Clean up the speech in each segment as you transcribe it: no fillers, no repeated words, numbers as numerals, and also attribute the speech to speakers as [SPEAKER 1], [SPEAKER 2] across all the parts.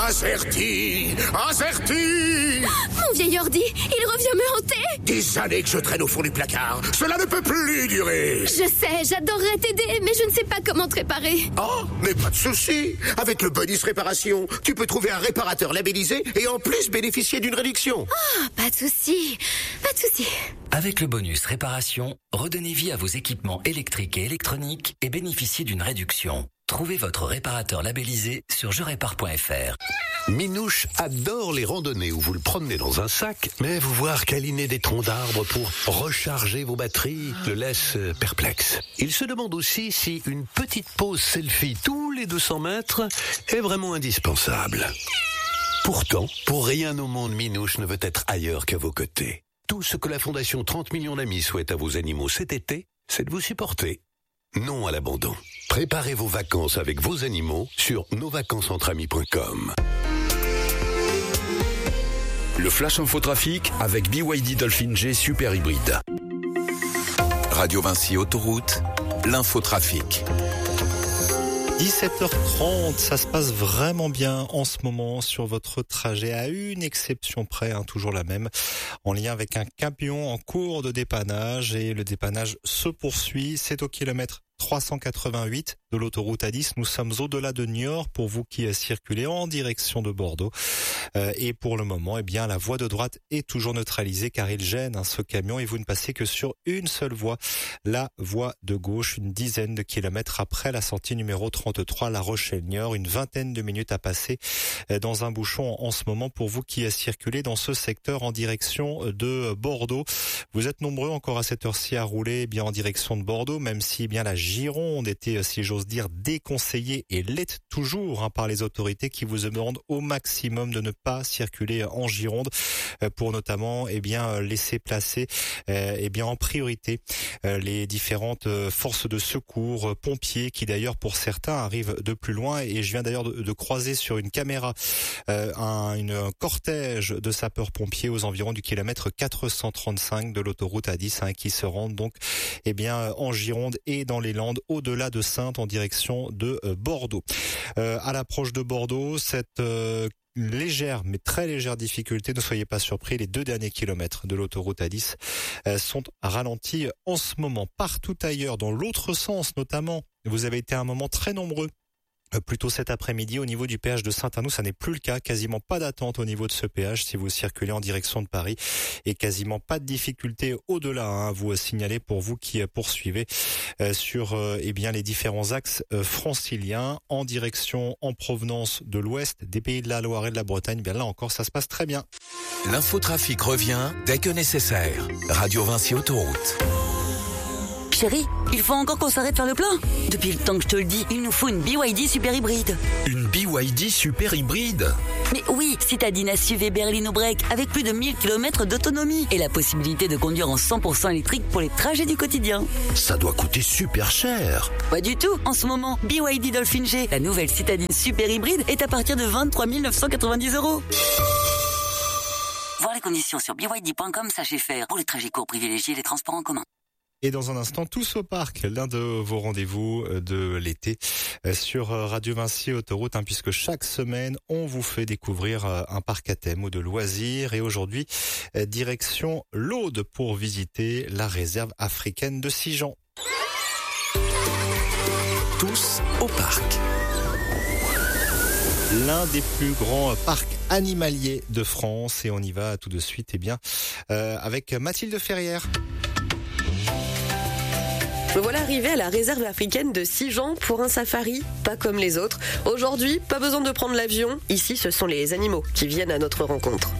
[SPEAKER 1] Azerty!
[SPEAKER 2] Mon vieil ordi, il revient me hanter.
[SPEAKER 1] Des années que je traîne au fond du placard. Cela ne peut plus durer.
[SPEAKER 2] Je sais, j'adorerais t'aider, mais je ne sais pas comment te réparer.
[SPEAKER 1] Oh, mais pas de souci. Avec le bonus réparation, tu peux trouver un réparateur labellisé et en plus bénéficier d'une réduction.
[SPEAKER 2] Ah, pas de souci.
[SPEAKER 3] Avec le bonus réparation, redonnez vie à vos équipements électriques et électroniques et bénéficiez d'une réduction. Trouvez votre réparateur labellisé sur jerépare.fr.
[SPEAKER 4] Minouche adore les randonnées où vous le promenez dans un sac, mais vous voir câliner des troncs d'arbres pour recharger vos batteries le laisse perplexe. Il se demande aussi si une petite pause selfie tous les 200 mètres est vraiment indispensable. Pourtant, pour rien au monde, Minouche ne veut être ailleurs qu'à vos côtés. Tout ce que la Fondation 30 millions d'amis souhaite à vos animaux cet été, c'est de vous supporter. Non à l'abandon. Préparez vos vacances avec vos animaux sur nosvacancesentramis.com.
[SPEAKER 5] Le Flash Infotrafic avec BYD Dolphin G Super Hybride. Radio Vinci Autoroute, l'infotrafic.
[SPEAKER 6] 17h30, ça se passe vraiment bien en ce moment sur votre trajet, à une exception près, toujours la même, en lien avec un camion en cours de dépannage, et le dépannage se poursuit. C'est au kilomètre 388 de l'autoroute A10. Nous sommes au-delà de Niort pour vous qui circulez en direction de Bordeaux. Et pour le moment, la voie de droite est toujours neutralisée car il gêne ce camion, et vous ne passez que sur une seule voie, la voie de gauche, une dizaine de kilomètres après la sortie numéro 33, La Rochelle-Niort. Une vingtaine de minutes à passer dans un bouchon en ce moment pour vous qui circulez dans ce secteur en direction de Bordeaux. Vous êtes nombreux encore à cette heure-ci à rouler en direction de Bordeaux, même si la Gironde était, si j'ose dire, déconseillée et l'est toujours par les autorités qui vous demandent au maximum de ne pas circuler en Gironde pour notamment laisser placer en priorité les différentes forces de secours, pompiers qui d'ailleurs pour certains arrivent de plus loin, et je viens d'ailleurs de croiser sur une caméra un cortège de sapeurs-pompiers aux environs du kilomètre 435 de l'autoroute A10 qui se rendent donc en Gironde et dans les Landes au-delà de Saintes en direction de Bordeaux. À l'approche de Bordeaux, cette légère mais très légère difficulté, ne soyez pas surpris, les 2 derniers kilomètres de l'autoroute A10 sont ralentis en ce moment. Partout ailleurs, dans l'autre sens notamment, vous avez été à un moment très nombreux plutôt cet après-midi au niveau du péage de Saint-Arnoux. Ça n'est plus le cas, quasiment pas d'attente au niveau de ce péage si vous circulez en direction de Paris, et quasiment pas de difficulté au-delà vous signalez pour vous qui poursuivez sur les différents axes franciliens en provenance de l'ouest, des Pays de la Loire et de la Bretagne. Là encore, ça se passe très bien.
[SPEAKER 5] L'infotrafic revient dès que nécessaire. Radio Vinci Autoroute.
[SPEAKER 7] Chérie, il faut encore qu'on s'arrête faire le plein. Depuis le temps que je te le dis, il nous faut une BYD Super Hybride.
[SPEAKER 5] Une BYD Super Hybride?
[SPEAKER 7] Mais oui, citadine SUV berline break avec plus de 1000 km d'autonomie et la possibilité de conduire en 100% électrique pour les trajets du quotidien.
[SPEAKER 5] Ça doit coûter super cher.
[SPEAKER 7] Pas du tout. En ce moment, BYD Dolphin G, la nouvelle citadine Super Hybride, est à partir de 23 990 €. Voir les conditions sur byd.com, sachez faire. Pour les trajets courts, privilégiez les transports en commun.
[SPEAKER 6] Et dans un instant, Tous au parc, l'un de vos rendez-vous de l'été sur Radio Vinci Autoroute, puisque chaque semaine, on vous fait découvrir un parc à thème ou de loisirs. Et aujourd'hui, direction l'Aude pour visiter la réserve africaine de Sijan.
[SPEAKER 5] Tous au parc.
[SPEAKER 6] L'un des plus grands parcs animaliers de France, et on y va tout de suite avec Mathilde Ferrière.
[SPEAKER 8] Me voilà arrivé à la réserve africaine de Sijan pour un safari, pas comme les autres. Aujourd'hui, pas besoin de prendre l'avion. Ici, ce sont les animaux qui viennent à notre rencontre.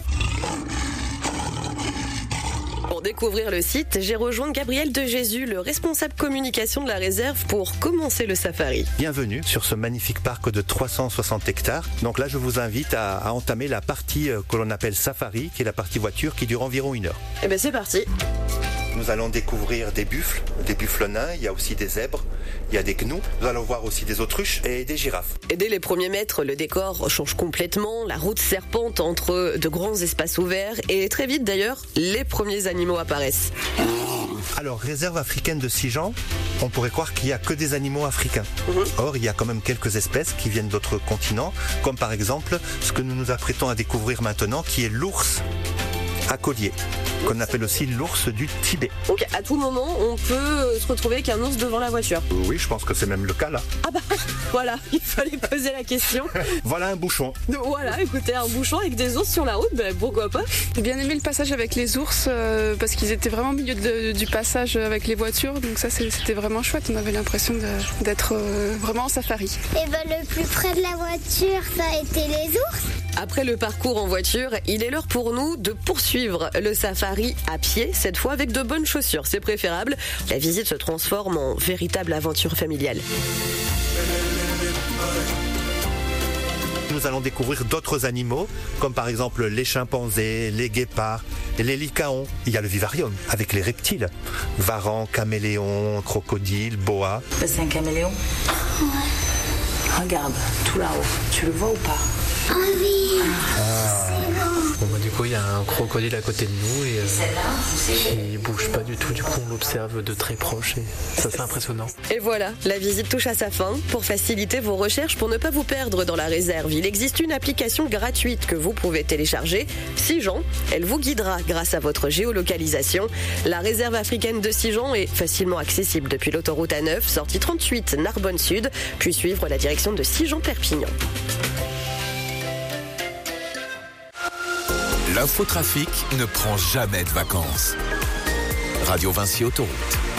[SPEAKER 8] Pour découvrir le site, j'ai rejoint Gabriel de Jésus, le responsable communication de la réserve, pour commencer le safari.
[SPEAKER 9] Bienvenue sur ce magnifique parc de 360 hectares. Donc là, je vous invite à entamer la partie que l'on appelle safari, qui est la partie voiture, qui dure environ 1 heure.
[SPEAKER 8] Eh bien, c'est parti.
[SPEAKER 9] Nous allons découvrir des buffles nains, il y a aussi des zèbres, il y a des gnous, nous allons voir aussi des autruches et des girafes.
[SPEAKER 8] Et dès les premiers mètres, le décor change complètement, la route serpente entre de grands espaces ouverts et très vite d'ailleurs, les premiers animaux apparaissent.
[SPEAKER 9] Alors, réserve africaine de Sijan, on pourrait croire qu'il n'y a que des animaux africains. Or, il y a quand même quelques espèces qui viennent d'autres continents, comme par exemple ce que nous nous apprêtons à découvrir maintenant, qui est l'ours à collier, qu'on appelle aussi l'ours du Tibet.
[SPEAKER 8] Donc à tout moment, on peut se retrouver avec un ours devant la voiture.
[SPEAKER 9] Oui, je pense que c'est même le cas là.
[SPEAKER 8] Ah bah voilà, il fallait poser la question.
[SPEAKER 9] Voilà un bouchon.
[SPEAKER 8] Donc, voilà, écoutez, un bouchon avec des ours sur la route, ben pourquoi pas.
[SPEAKER 10] J'ai bien aimé le passage avec les ours parce qu'ils étaient vraiment au milieu du passage avec les voitures, donc ça c'était vraiment chouette. On avait l'impression d'être vraiment en safari.
[SPEAKER 2] Et ben le plus près de la voiture, ça a été les ours.
[SPEAKER 8] Après le parcours en voiture, il est l'heure pour nous de poursuivre le safari à pied, cette fois avec de bonnes chaussures, c'est préférable. La visite se transforme en véritable aventure familiale.
[SPEAKER 9] Nous allons découvrir d'autres animaux, comme par exemple les chimpanzés, les guépards, et les lycaons. Il y a le vivarium avec les reptiles. Varans, caméléons, crocodiles, boas.
[SPEAKER 11] C'est un caméléon ? Ouais. Regarde, tout là-haut. Tu le vois ou pas ?
[SPEAKER 2] Ah oui.
[SPEAKER 12] Bon, bah, du coup, il y a un crocodile à côté de nous et il bouge pas du tout. Du coup, on l'observe de très proche et ça, c'est impressionnant.
[SPEAKER 8] Et voilà, la visite touche à sa fin. Pour faciliter vos recherches, pour ne pas vous perdre dans la réserve, il existe une application gratuite que vous pouvez télécharger. Sijan, elle vous guidera grâce à votre géolocalisation. La réserve africaine de Sijan est facilement accessible depuis l'autoroute A9, sortie 38 Narbonne Sud, puis suivre la direction de Sijan-Perpignan.
[SPEAKER 5] L'infotrafic ne prend jamais de vacances. Radio Vinci Autoroute.